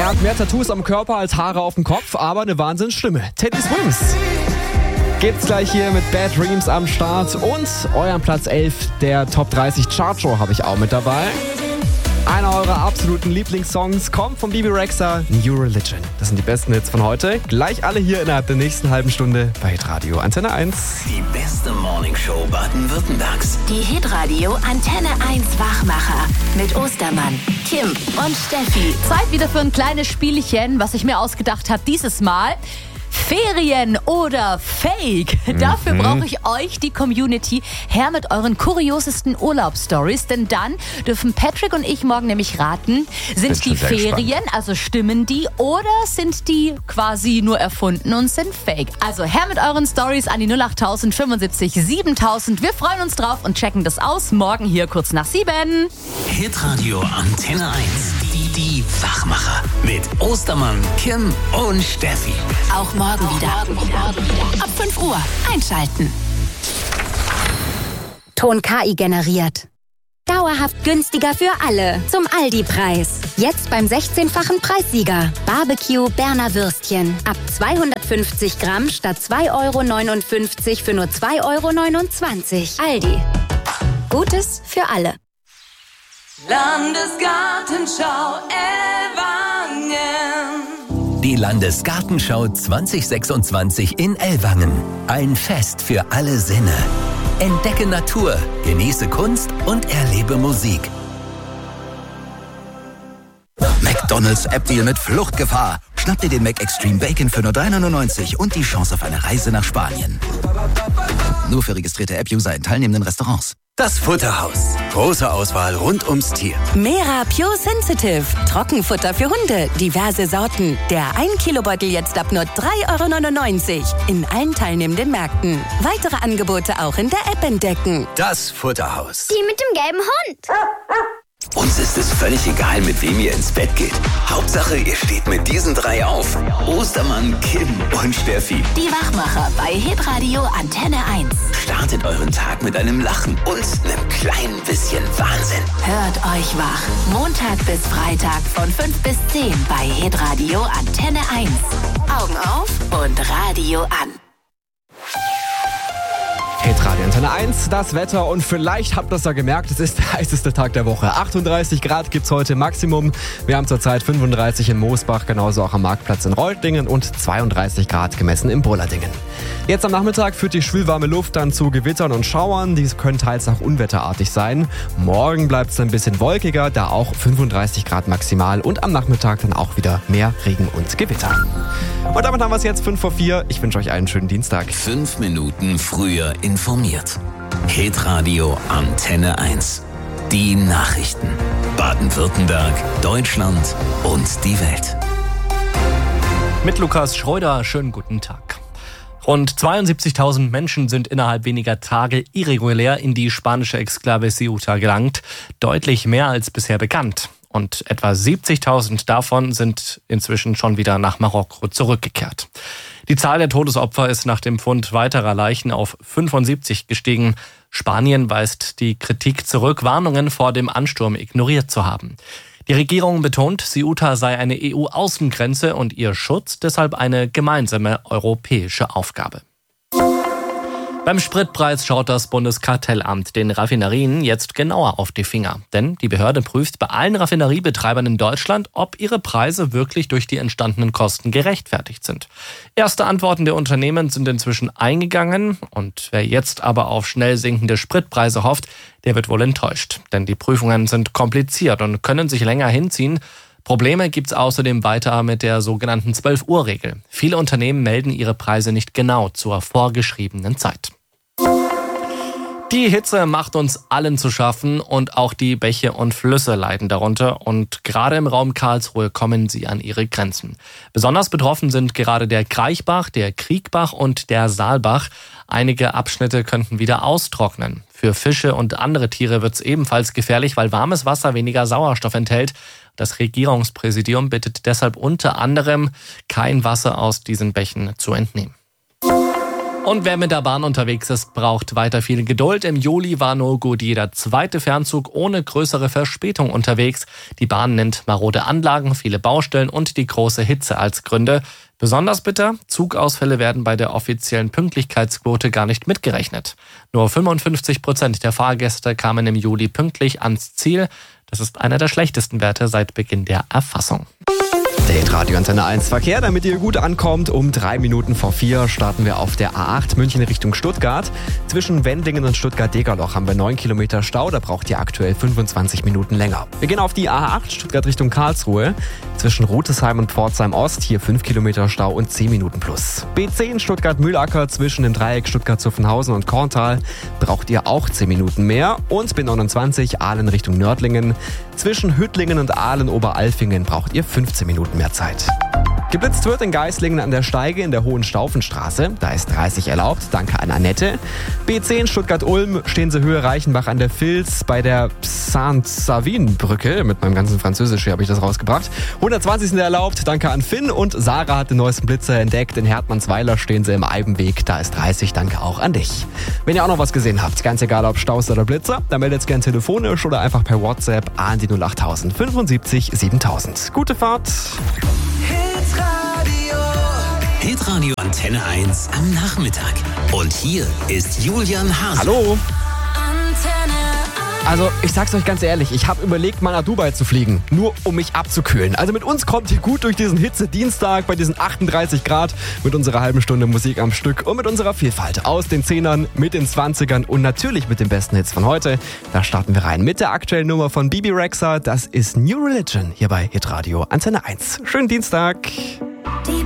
Er hat mehr Tattoos am Körper als Haare auf dem Kopf, aber eine Wahnsinnsstimme. Teddy Swims gibt's gleich hier mit Bad Dreams am Start. Und euren Platz 11 der Top 30 Chartshow habe ich auch mit dabei. Einer eurer absoluten Lieblingssongs kommt vom Bibi Rexha, New Religion. Das sind die besten Hits von heute. Gleich alle hier innerhalb der nächsten halben Stunde bei Hitradio Antenne 1. Die beste Morningshow Baden-Württembergs. Die Hitradio Antenne 1 Wachmacher mit Ostermann, Kim und Steffi. Zeit wieder für ein kleines Spielchen, was ich mir ausgedacht habe dieses Mal. Ferien oder Fake? Dafür brauche ich euch, die Community, her mit euren kuriosesten Urlaubsstories. Denn dann dürfen Patrick und ich morgen nämlich raten, sind die Ferien, also stimmen die, oder sind die quasi nur erfunden und sind Fake? Also her mit euren Stories an die 08000 75 7000. Wir freuen uns drauf und checken das aus. Morgen hier kurz nach 7. Hitradio Antenne 1. Die Wachmacher mit Ostermann, Kim und Steffi. Auch morgen wieder. Ab 5 Uhr einschalten. Ton KI generiert. Dauerhaft günstiger für alle. Zum Aldi-Preis. Jetzt beim 16-fachen Preissieger. Barbecue Berner Würstchen. Ab 250 Gramm statt 2,59 € für nur 2,29 €. Aldi. Gutes für alle. Landesgartenschau Ellwangen. Die Landesgartenschau 2026 in Ellwangen. Ein Fest für alle Sinne. Entdecke Natur, genieße Kunst und erlebe Musik. McDonald's App-Deal mit Fluchtgefahr. Schnapp dir den Mac Extreme Bacon für nur 3,99 € und die Chance auf eine Reise nach Spanien. Nur für registrierte App-User in teilnehmenden Restaurants. Das Futterhaus. Große Auswahl rund ums Tier. Mera Pure Sensitive. Trockenfutter für Hunde. Diverse Sorten. Der 1 Kilo Beutel jetzt ab nur 3,99 € in allen teilnehmenden Märkten. Weitere Angebote auch in der App entdecken. Das Futterhaus. Die mit dem gelben Hund. Uns ist es völlig egal, mit wem ihr ins Bett geht. Hauptsache, ihr steht mit diesen drei auf. Ostermann, Kim und Steffi. Die Wachmacher bei Hitradio Antenne 1. Startet euren Tag mit einem Lachen und einem kleinen bisschen Wahnsinn. Hört euch wach. Montag bis Freitag von 5 bis 10 bei Hitradio Antenne 1. Augen auf und Radio an. Hitradio Antenne 1, das Wetter, und vielleicht habt ihr es ja gemerkt, es ist der heißeste Tag der Woche. 38 Grad gibt's heute Maximum. Wir haben zurzeit 35 in Moosbach, genauso auch am Marktplatz in Reutlingen und 32 Grad gemessen in Brollardingen. Jetzt am Nachmittag führt die schwülwarme Luft dann zu Gewittern und Schauern. Dies können teils auch unwetterartig sein. Morgen bleibt es ein bisschen wolkiger, da auch 35 Grad maximal, und am Nachmittag dann auch wieder mehr Regen und Gewitter. Und damit haben wir es jetzt 5 vor 4. Ich wünsche euch einen schönen Dienstag. 5 Minuten früher informiert. Hitradio Antenne 1. Die Nachrichten. Baden-Württemberg, Deutschland und die Welt. Mit Lukas Schreuder, schönen guten Tag. Rund 72.000 Menschen sind innerhalb weniger Tage irregulär in die spanische Exklave Ceuta gelangt. Deutlich mehr als bisher bekannt. Und etwa 70.000 davon sind inzwischen schon wieder nach Marokko zurückgekehrt. Die Zahl der Todesopfer ist nach dem Fund weiterer Leichen auf 75 gestiegen. Spanien weist die Kritik zurück, Warnungen vor dem Ansturm ignoriert zu haben. Die Regierung betont, Ceuta sei eine EU-Außengrenze und ihr Schutz deshalb eine gemeinsame europäische Aufgabe. Beim Spritpreis schaut das Bundeskartellamt den Raffinerien jetzt genauer auf die Finger. Denn die Behörde prüft bei allen Raffineriebetreibern in Deutschland, ob ihre Preise wirklich durch die entstandenen Kosten gerechtfertigt sind. Erste Antworten der Unternehmen sind inzwischen eingegangen. Und wer jetzt aber auf schnell sinkende Spritpreise hofft, der wird wohl enttäuscht. Denn die Prüfungen sind kompliziert und können sich länger hinziehen. Probleme gibt's außerdem weiter mit der sogenannten 12-Uhr-Regel. Viele Unternehmen melden ihre Preise nicht genau zur vorgeschriebenen Zeit. Die Hitze macht uns allen zu schaffen und auch die Bäche und Flüsse leiden darunter, und gerade im Raum Karlsruhe kommen sie an ihre Grenzen. Besonders betroffen sind gerade der Kraichbach, der Kriegbach und der Saalbach. Einige Abschnitte könnten wieder austrocknen. Für Fische und andere Tiere wird es ebenfalls gefährlich, weil warmes Wasser weniger Sauerstoff enthält. Das Regierungspräsidium bittet deshalb unter anderem, kein Wasser aus diesen Bächen zu entnehmen. Und wer mit der Bahn unterwegs ist, braucht weiter viel Geduld. Im Juli war nur gut jeder zweite Fernzug ohne größere Verspätung unterwegs. Die Bahn nennt marode Anlagen, viele Baustellen und die große Hitze als Gründe. Besonders bitter, Zugausfälle werden bei der offiziellen Pünktlichkeitsquote gar nicht mitgerechnet. Nur 55% der Fahrgäste kamen im Juli pünktlich ans Ziel. Das ist einer der schlechtesten Werte seit Beginn der Erfassung. Der Radio Antenne 1 Verkehr, damit ihr gut ankommt. Um 3 Minuten vor 4 starten wir auf der A8 München Richtung Stuttgart. Zwischen Wendlingen und Stuttgart-Degerloch haben wir 9 Kilometer Stau. Da braucht ihr aktuell 25 Minuten länger. Wir gehen auf die A8 Stuttgart Richtung Karlsruhe. Zwischen Rutesheim und Pforzheim Ost hier 5 Kilometer Stau und 10 Minuten plus. B10 Stuttgart-Mühlacker zwischen dem Dreieck Stuttgart-Zuffenhausen und Korntal braucht ihr auch 10 Minuten mehr. Und B29 Aalen Richtung Nördlingen. Zwischen Hüttlingen und Aalen-Oberalfingen braucht ihr 15 Minuten mehr Zeit. Geblitzt wird in Geislingen an der Steige in der Hohenstaufenstraße. Da ist 30 erlaubt. Danke an Annette. B10 Stuttgart-Ulm, Stehense-Höhe Reichenbach an der Vils bei der Saint-Savin-Brücke. Mit meinem ganzen Französisch hier habe ich das rausgebracht. 120 sind erlaubt. Danke an Finn. Und Sarah hat den neuesten Blitzer entdeckt. In Hertmannsweiler stehen sie im Eibenweg. Da ist 30. Danke auch an dich. Wenn ihr auch noch was gesehen habt, ganz egal ob Staus oder Blitzer, dann meldet es gerne telefonisch oder einfach per WhatsApp an die 08000 75 7000. Gute Fahrt. Hitradio Antenne 1 am Nachmittag. Und hier ist Julian Hase. Hallo. Also, ich sag's euch ganz ehrlich, ich habe überlegt, mal nach Dubai zu fliegen, nur um mich abzukühlen. Also mit uns kommt ihr gut durch diesen Hitze-Dienstag bei diesen 38 Grad mit unserer halben Stunde Musik am Stück und mit unserer Vielfalt aus den 10ern, mit den 20ern und natürlich mit den besten Hits von heute. Da starten wir rein mit der aktuellen Nummer von Bebe Rexha. Das ist New Religion hier bei Hitradio Antenne 1. Schönen Dienstag. Die